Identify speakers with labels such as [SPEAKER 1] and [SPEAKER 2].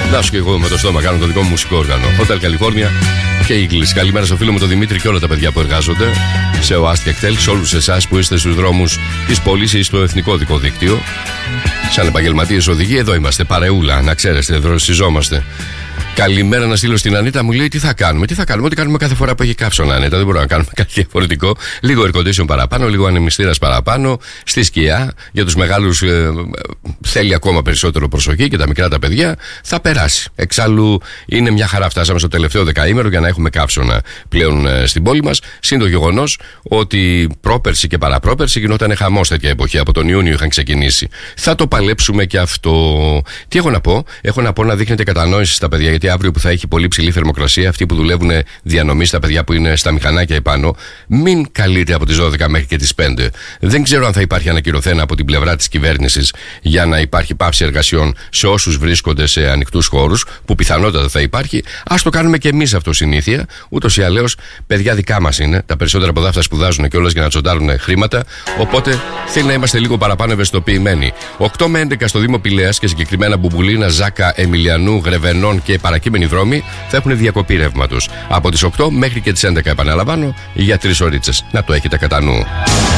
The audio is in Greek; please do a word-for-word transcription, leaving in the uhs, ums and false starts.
[SPEAKER 1] Να σου και εγώ με το στόμα κάνω το δικό μου μουσικό όργανο. Hotel California και Eagles. Καλημέρα στο φίλο μου τον Δημήτρη και όλα τα παιδιά που εργάζονται σε ΟΑΣΤ και κτέλ, σε όλους εσάς που είστε στους δρόμους της πόλης ή στο εθνικό δικό δίκτυο. Σαν επαγγελματίες οδηγοί, εδώ είμαστε. Παρεούλα, να ξέρετε, εδώ συζόμαστε. Καλημέρα να στείλω στην Ανίτα, μου λέει τι θα κάνουμε. Τι θα κάνουμε, ό,τι κάνουμε κάθε φορά που έχει καύσωνα, Ανίτα. Δεν μπορούμε να κάνουμε κάτι διαφορετικό. Λίγο air condition παραπάνω, λίγο ανεμιστήρας παραπάνω. Στη σκιά, για τους μεγάλους ε, θέλει ακόμα περισσότερο προσοχή και τα μικρά τα παιδιά θα περάσει. Εξάλλου είναι μια χαρά. Φτάσαμε στο τελευταίο δεκαήμερο για να έχουμε καύσωνα πλέον ε, στην πόλη μας. Συν το γεγονός ότι πρόπερση και παραπρόπερση γινόταν χαμός τέτοια εποχή. Από τον Ιούνιο είχαν ξεκινήσει. Θα το παλέψουμε και αυτό. Τι έχω να πω, έχω να πω να δείχνετε κατανόηση στα παιδιά. Γιατί αύριο που θα έχει πολύ ψηλή θερμοκρασία, αυτοί που δουλεύουν διανομή, τα παιδιά που είναι στα μηχανάκια επάνω, μην καλείτε από τις δώδεκα μέχρι και τις πέντε. Δεν ξέρω αν θα υπάρχει ανακυρωθένα από την πλευρά της κυβέρνησης για να υπάρχει πάυση εργασιών σε όσους βρίσκονται σε ανοιχτούς χώρους, που πιθανότατα θα υπάρχει. Ας το κάνουμε και εμείς αυτό συνήθεια. Ούτως ή αλλιώς, παιδιά δικά μας είναι. Τα περισσότερα από αυτά σπουδάζουν κιόλας για να τσοντάρουν χρήματα. Οπότε θέλει να είμαστε λίγο παραπάνω ευαισθητοποιημένοι. οκτώ με έντεκα στο Δήμο Πηλαίας και συγκεκριμένα Μπουμπουλίνα, Ζάκα, Εμιλιανού, Γρεβενών και παρακείμενοι δρόμοι θα έχουν διακοπή ρεύματος. Από τις οκτώ μέχρι και τις έντεκα, επαναλαμβάνω, για τρεις ωρίτσες. Να το έχετε κατά νου.